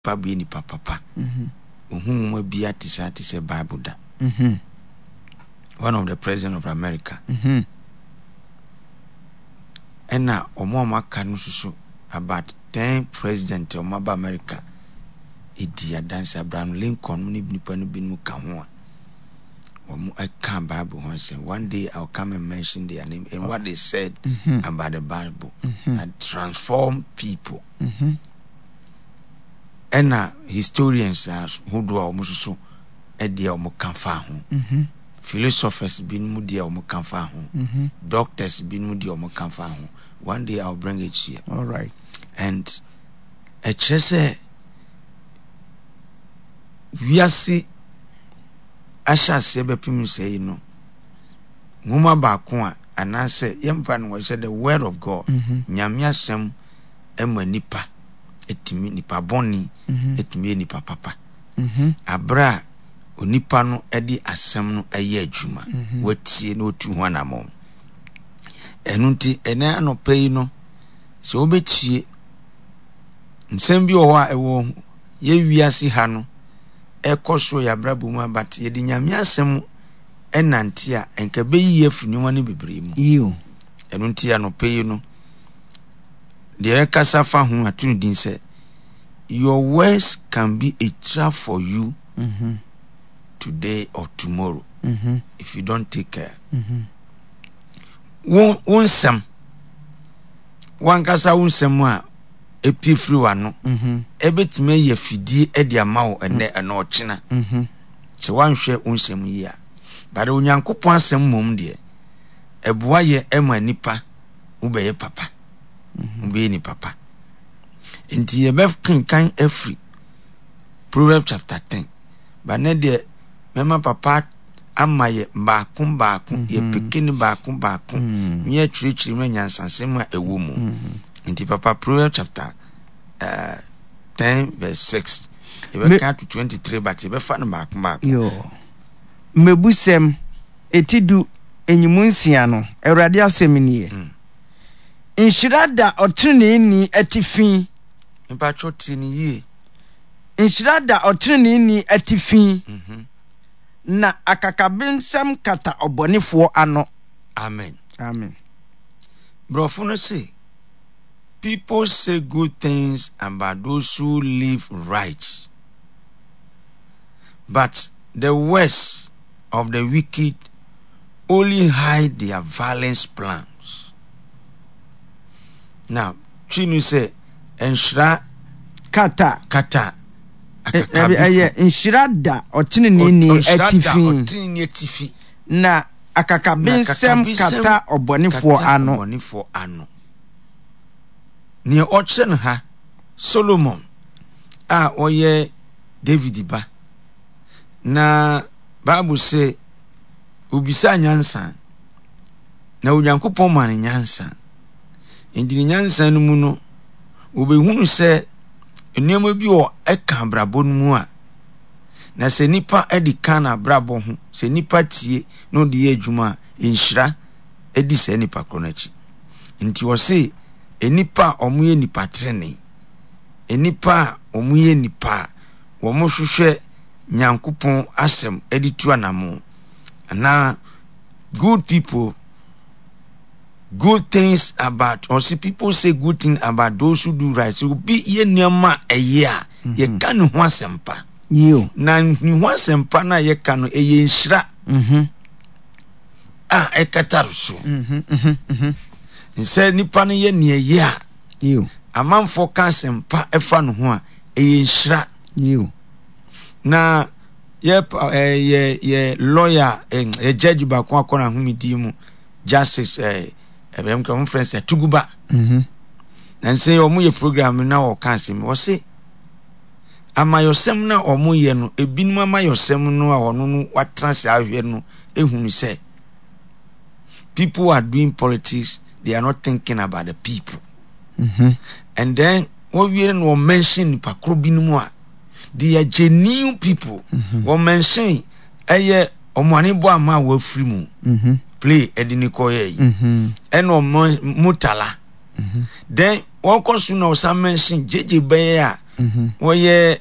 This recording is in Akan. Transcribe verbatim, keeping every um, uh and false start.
pabi ni papa papa mhm ohun bia tisa tisa Bible da mhm one of the president of America mhm ena omo maka no susu about ten president of Maba America idia dance Abraham Lincoln ni nipa no binu ka ho a omo aka Bible ho say one day I'll come and mention their name and what they said mm-hmm. about the Bible mm-hmm. and transform people mhm ena historians who do omo susu e dia omo kan fa ho mhm philosophers bin mu dia omo kan fa ho mhm doctors bin mu dia omo kan fa ho. One day I'll bring it here. All right. And a chese wiasi asha sebe pim say no nguma ba ko a anase yemfa no we say the word of God nyame asem ema nipa etimi nipa boni etimi nipa papa mhm abra onipa no edi asem no aye adwuma watie no otu ho anamo enunti ene anope yi no se obetie nsem bi o a ewo ye wiase ha no ekoso ya brabu mu abat ye di nyame asem enante a enka be yi afuniwa ne bebre mu iyo enunti anope yi no de ekasa fa ho atunu din se your words can be a trap for you mhm today or tomorrow mhm if you don't take care mhm won wonsam wankasa wonsam a epifiri wano mhm ebetime ye fidie e dia mawo ene ene ochina mhm che wanhwe wonsam yi a bare onyankopon asem mom de eboa ye ema nipa ubeye papa mhm ubeye ni papa enti ye bef kan afri Proverbs chapter ten ba ne de mema papa amaye baako baako mm -hmm. ye pekini baako baako mm -hmm. me atwirikyiri me nyansansem a ewo mu mm -hmm. nti papa Proverbs chapter uh, ten verse six e be ka to twenty-three but e be fa no baako baako yo mebusem etidu enyimunsia no Awurade asem nie mm. Nhyira da otrene ni atifin mpa choti ni yi nhyira da otrene ni atifin mhm mm na akakabensem kata obonefo ano. Amen. Amen. Brofo no say people say good things about those who live right, but the worst of the wicked only hide their violent plans. Now Chinu say enshra kata kata aye nhyira da otene ni atifi na akakabensem kata obonefo ano obonefo ano ni ochen ha Solomon a oye David ba na Bible say ubisa nyansa na Onyankopon man nyansa indi nyansa no mu no obehunu se enema bi o eka brabo mu a na se nipa edi kana brabo ho se nipa tie no de adwuma enhyira edi se nipa kronachi nti wo se enipa omuye nipa trene enipa omuye nipa wo mo hwehwe Nyankopon asem edi tu anamo na good people good things about or see people say good thing about those who do right so be ye niama eye a ye ka no ho asempa yo na ni ho asempa na ye ka no eye nhyira mhm ah ekataru so mhm mhm mhm nse nipa no ye ne eye a yo amanfo ka asempa efa no ho a eye nhyira yo na ye ye ye lawyer eh judge ba ko akona homidi mu justice eh ebem ka friends Tuguba mhm nanse omo ye program na o kan se me wo se amayosem na omo ye no ebinum amayosem no a ono no watranse ahwe no ehunu se people are doing politics, they are not thinking about the people mhm and then what we no mention pakro binum a they are genuine people wo mention eye omo ani bo ama wa free mu mhm play ediniko ye mhm eno mutala mhm then one question na osa mention jeje beye a wɔyɛ